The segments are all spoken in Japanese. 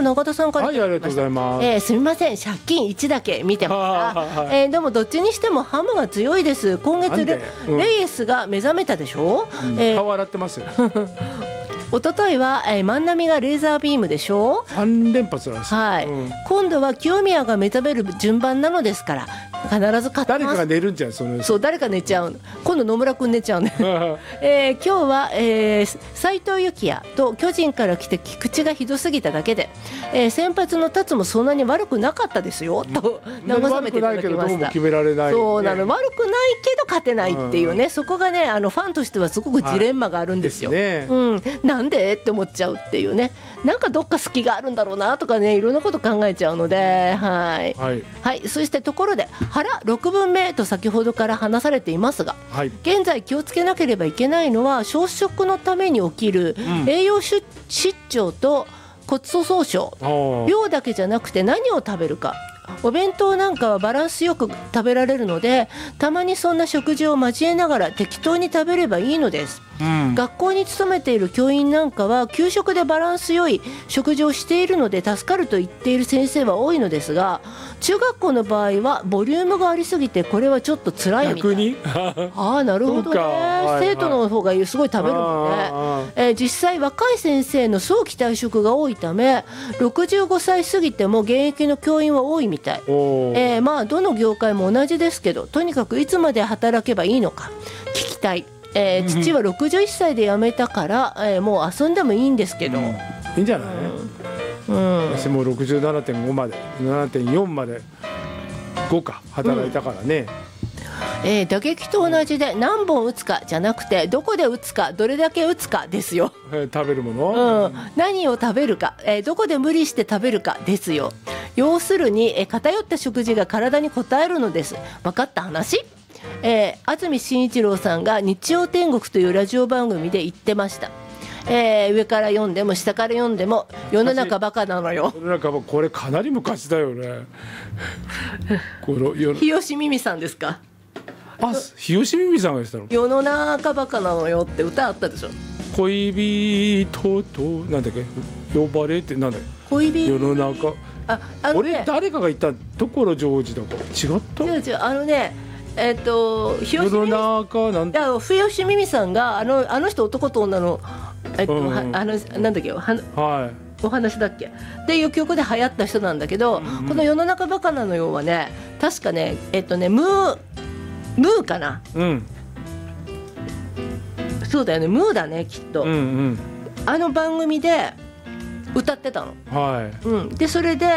永田さんからはい、ありがとうございます。 すみません、借金1だけ見てますが、でもどっちにしてもハムが強いです。今月レイエスが目覚めたでしょ、 顔洗ってますよ一昨日は、万波がレーザービームでしょ。 3連発なんですよ、 はい、今度は清宮が目覚める順番なのですから必ず勝ってます。 誰かが寝るんじゃん。 そう、誰か寝ちゃう。今度野村くん寝ちゃうね今日は、斉藤幸也と巨人から来て菊池がひどすぎただけで、先発の達もそんなに悪くなかったですよと慰めていただきました。そうなの、悪くないけど勝てないっていうね、そこがねファンとしてはすごくジレンマがあるんですよ、なんでって思っちゃうっていうね、なんかどっか隙があるんだろうなとかね、いろんなこと考えちゃうので、はい、はい、そしてところで腹6分目と先ほどから話されていますが、現在気をつけなければいけないのは小食のために起きる栄養失調と骨粗鬆症、量だけじゃなくて何を食べるか。お弁当なんかはバランスよく食べられるので、たまにそんな食事を交えながら適当に食べればいいのです、学校に勤めている教員なんかは給食でバランス良い食事をしているので助かると言っている先生は多いのですが、中学校の場合はボリュームがありすぎてこれはちょっと辛いみたい。逆になるほどね、生徒の方がすごい食べるので、実際若い先生の早期退職が多いため65歳過ぎても現役の教員は多いみたい。まあどの業界も同じですけど、とにかくいつまで働けばいいのか聞きたい。父は61歳で辞めたから、もう遊んでもいいんですけど、 いいんじゃない、私も67.5まで 7.4 まで5か働いたからね、 打撃と同じで何本打つかじゃなくてどこで打つかどれだけ打つかですよ、 食べるもの、 何を食べるか、どこで無理して食べるかですよ。要するに、偏った食事が体に応えるのです。分かった話。安住紳一郎さんが日曜天国というラジオ番組で言ってました。上から読んでも下から読んでも世の中バカなのよ。 世の中これかなり昔だよね日吉ミミさんですか。 日吉ミミさんが言ってたの。 世の中バカなのよって歌あったでしょ。 恋人となんだっけ、呼ばれてなんだっけ、 恋人世の中、俺誰かが言った所ジョージだか違った。 違う日吉世の中なんだ、 日吉ミミさんがあの人男と女のなんだっけ、お話だっけっていう曲で流行った人なんだけど、この世の中バカなのよはね、確かねムーかな、そうだよね、ムーだねきっと、あの番組で歌ってたの、でそれで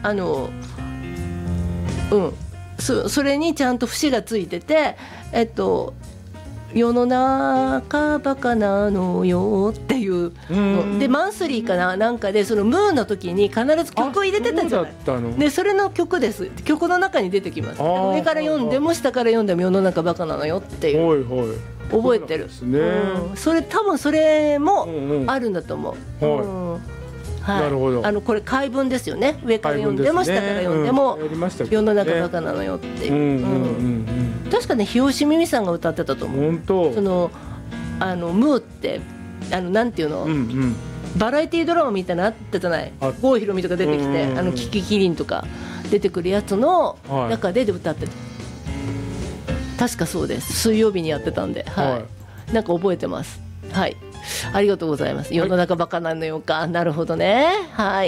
それにちゃんと節がついてて、世の中バカなのよっていうので、マンスリーかななんかでそのムーの時に必ず曲を入れてたじゃない。でそれの曲です。曲の中に出てきます。上から読んでも下から読んでも世の中バカなのよっていう、覚えてる。それ多分それもあるんだと思う。なるほど。これ回文ですよね。上から読んでも下から読んでも世の中バカなのよっていう。確かね、日吉ミミさんが歌ってたと思う。ムーってなんていうの、バラエティドラマみたいなのあったじゃない。郷ひろみとか出てきて、キキキリンとか出てくるやつの中で歌ってた。確かそうです。水曜日にやってたんで、なんか覚えてます。はい、ありがとうございます。世の中バカなのよか、なるほどね。はい、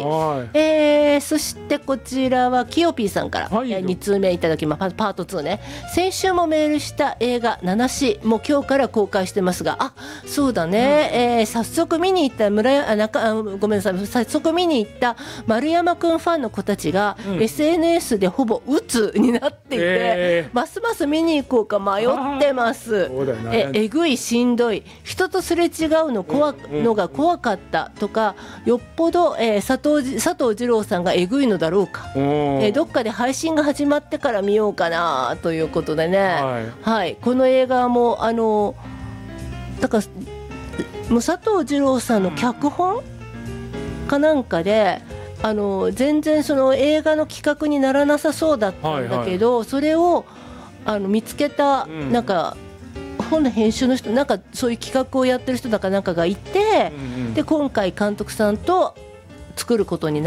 そしてこちらはキヨピーさんから、2通目いただきます。パート2ね。先週もメールした映画ナナシもう今日から公開してますが、そうだね、早速見に行ったごめんなさい、早速見に行った丸山くんファンの子たちが、SNS でほぼ鬱になっていて、ますます見に行こうか迷ってます。えぐい、しんどい、人とすれ違うのが怖かったとか、よっぽど、佐藤二郎さんがえぐいのだろうか、どっかで配信が始まってから見ようかなということでね、この映画もだからもう佐藤二郎さんの脚本かなんかで、全然その映画の企画にならなさそうだったんだけど、それを見つけた、なんか本の編集の人、なんかそういう企画をやってる人だかなんかがいて、で今回監督さんと作ることになって